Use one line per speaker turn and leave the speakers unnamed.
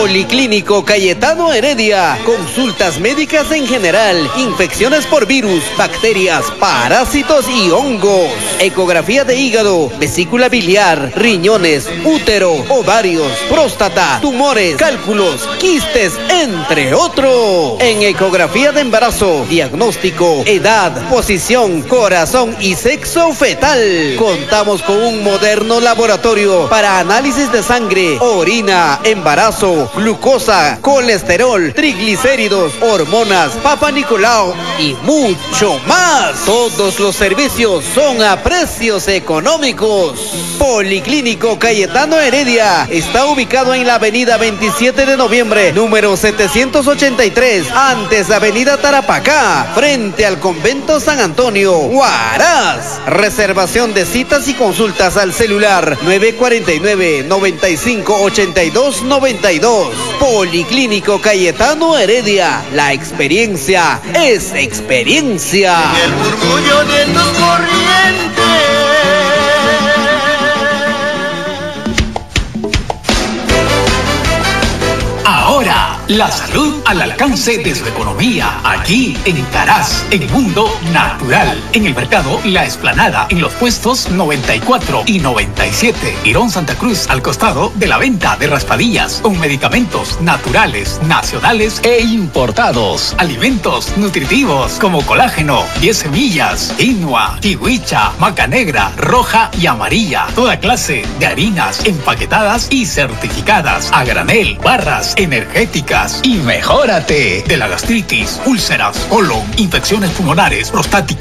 Policlínico Cayetano Heredia. Consultas médicas en general, infecciones por virus, bacterias, parásitos y hongos. Ecografía de hígado, vesícula biliar, riñones, útero, ovarios, próstata, tumores, cálculos, quistes, entre otros. En ecografía de embarazo, diagnóstico, edad, posición, corazón y sexo fetal. Contamos con un moderno laboratorio para análisis de sangre, orina, embarazo, glucosa, colesterol, triglicéridos, hormonas, Papa Nicolau y mucho más. Todos los servicios son a precios económicos. Policlínico Cayetano Heredia está ubicado en la avenida 27 de noviembre, número 783, antes avenida Tarapacá, frente al convento San Antonio, Huaraz. Reservación de citas y consultas al celular 949-958292. Policlínico Cayetano Heredia, la experiencia es experiencia.
En el murmullo de tus corrientes.
Ahora, la salud al alcance de su economía, aquí en Caraz, en Mundo Natural. En el mercado La Explanada, en los puestos 94 y 97. Irón Santa Cruz, al costado de la venta de raspadillas, con medicamentos naturales, nacionales e importados. Alimentos nutritivos como colágeno, 10 semillas, quinoa, kiwicha, maca negra, roja y amarilla. Toda clase de harinas empaquetadas y certificadas. A granel, barras energéticas. Y mejórate de la gastritis, úlceras, colon, infecciones pulmonares, prostáticas.